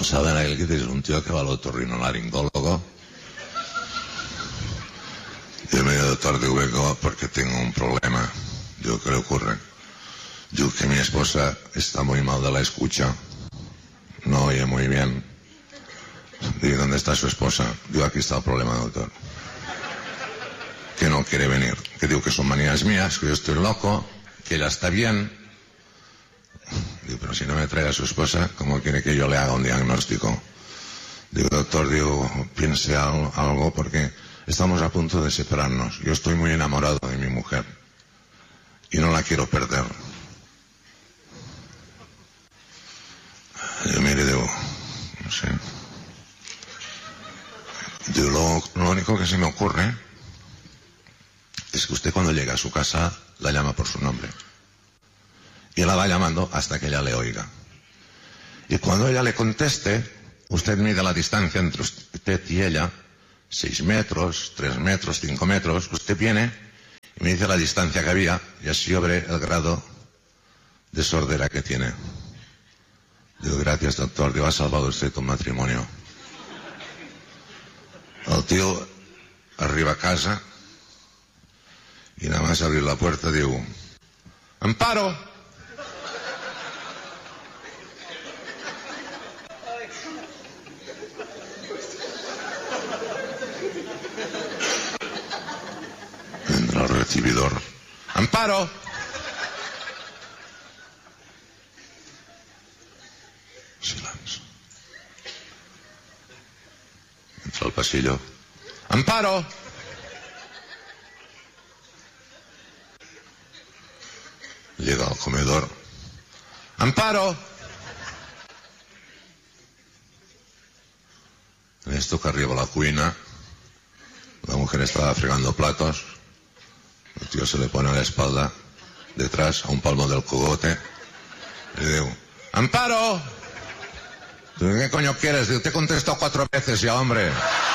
saben aquel que tienes un tío que va al otorrinolaringólogo. Y me dijo, doctor, digo, vengo porque tengo un problema. Digo, ¿qué le ocurre? Digo, que mi esposa está muy mal de la escucha. No oye muy bien. Digo, ¿dónde está su esposa? Digo, aquí está el problema, doctor. Que no quiere venir. Que digo que son manías mías, que yo estoy loco, que ella está bien. Digo, pero si no me trae a su esposa, ¿cómo quiere que yo le haga un diagnóstico? Digo, doctor, digo, piense algo porque estamos a punto de separarnos. Yo estoy muy enamorado de mi mujer y no la quiero perder. Yo mire, digo, no sé. Digo, lo único que se me ocurre es que usted cuando llega a su casa la llama por su nombre. Y la va llamando hasta que ella le oiga. Y cuando ella le conteste, usted mide la distancia entre usted y ella, 6 metros, 3 metros, 5 metros. Usted viene y me dice la distancia que había y así yo veré el grado de sordera que tiene. Digo, gracias, doctor, Dios ha salvado usted tu matrimonio. El tío arriba a casa y nada más abrir la puerta digo, ¡Amparo! Entra el recibidor. ¡Amparo! Silencio. Entra al pasillo. ¡Amparo! Llega al comedor. ¡Amparo! En esto que arriba a la cuina, la mujer estaba fregando platos. El tío se le pone a la espalda, detrás, a un palmo del cogote. Y le digo, ¡Amparo! ¿Tú qué coño quieres? Te he contestado 4 veces ya, hombre.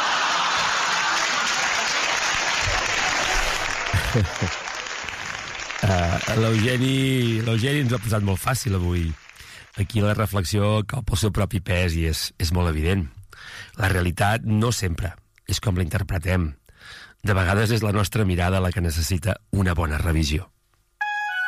L'Eugeni ens ho ha posat molt fàcil avui. Aquí la reflexió cau pel seu propi pes i és molt evident. La realitat no sempre és com la interpretem. De vegades és la nostra mirada la que necessita una bona revisió.